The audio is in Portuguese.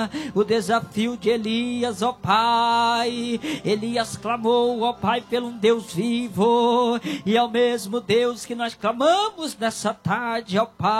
o desafio de Elias, ó Pai. Elias clamou, ó Pai, pelo um Deus vivo, e é o mesmo Deus que nós clamamos nessa tarde, ó Pai.